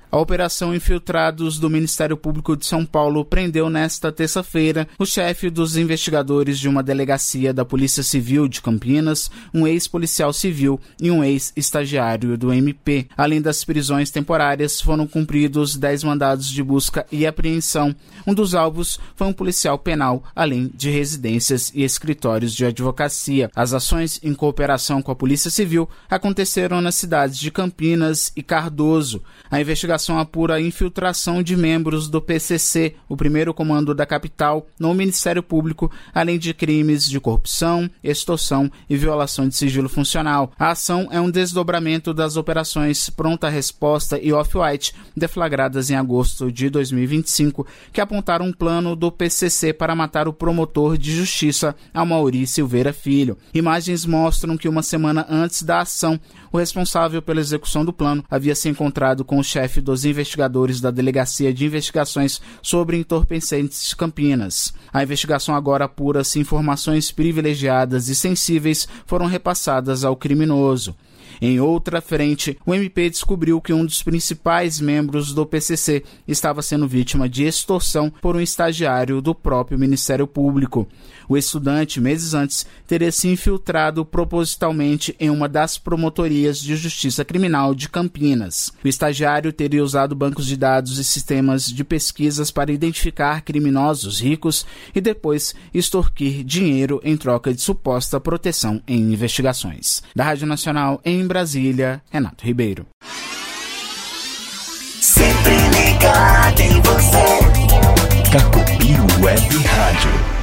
A Operação Infiltrados do Ministério Público de São Paulo prendeu nesta terça-feira o chefe dos investigadores de uma delegacia da Polícia Civil de Campinas, um ex-policial civil e um ex-estagiário do MP. Além das prisões temporárias, foram cumpridos 10 mandados de busca e apreensão. Um dos alvos foi um policial penal, além de residências e escritórios de advocacia. As ações em cooperação com a Polícia Civil aconteceram nas cidades de Campinas e Cardoso. A investigação apura a infiltração de membros do PCC, o primeiro comando da capital, no Ministério Público, além de crimes de corrupção, extorsão e violação de sigilo funcional. A ação é um desdobramento das operações Pronta Resposta e Off-White, deflagradas em agosto de 2025, que apontaram um plano do PCC para matar o promotor de justiça, Amaury Silveira Filho. Imagens mostram que uma semana antes da ação, o responsável pela execução do plano havia se encontrado com o chefe dos investigadores da Delegacia de Investigações sobre Entorpecentes de Campinas. A investigação agora apura se informações privilegiadas e sensíveis foram repassadas ao criminoso. Em outra frente, o MP descobriu que um dos principais membros do PCC estava sendo vítima de extorsão por um estagiário do próprio Ministério Público. O estudante, meses antes, teria se infiltrado propositalmente em uma das promotorias de justiça criminal de Campinas. O estagiário teria usado bancos de dados e sistemas de pesquisas para identificar criminosos ricos e depois extorquir dinheiro em troca de suposta proteção em investigações. Da Rádio Nacional em Brasília, Renato Ribeiro. Sempre ligado em você. Cacopi Web Rádio.